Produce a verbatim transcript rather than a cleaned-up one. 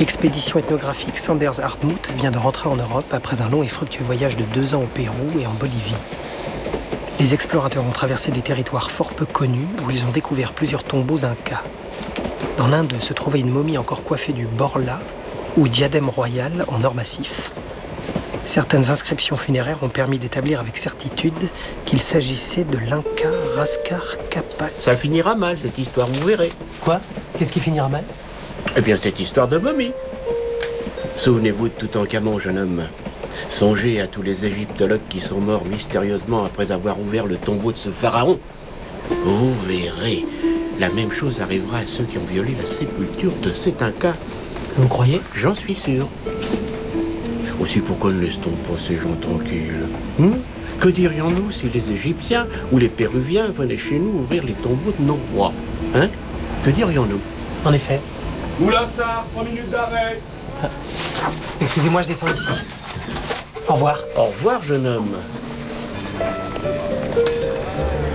L'expédition ethnographique Sanders Hartmut vient de rentrer en Europe après un long et fructueux voyage de deux ans au Pérou et en Bolivie. Les explorateurs ont traversé des territoires fort peu connus où ils ont découvert plusieurs tombeaux incas. Dans l'un d'eux se trouvait une momie encore coiffée du borla, ou diadème royal en or massif. Certaines inscriptions funéraires ont permis d'établir avec certitude qu'il s'agissait de l'Inca Rascar Capac. Ça finira mal, cette histoire, vous verrez. Quoi? Qu'est-ce qui finira mal? Eh bien, cette histoire de momie. Souvenez-vous de Toutankhamon, jeune homme. Songez à tous les égyptologues qui sont morts mystérieusement après avoir ouvert le tombeau de ce pharaon. Vous verrez, la même chose arrivera à ceux qui ont violé la sépulture de cet Inca. Vous croyez? J'en suis sûr. Aussi, pourquoi ne laisse-t-on pas ces gens tranquilles? hmm Que dirions-nous si les Égyptiens ou les Péruviens venaient chez nous ouvrir les tombeaux de nos rois? Hein? Que dirions-nous? En effet. Moulassar, trois minutes d'arrêt. Ah. Excusez-moi, je descends ici. Au revoir. Au revoir, jeune homme.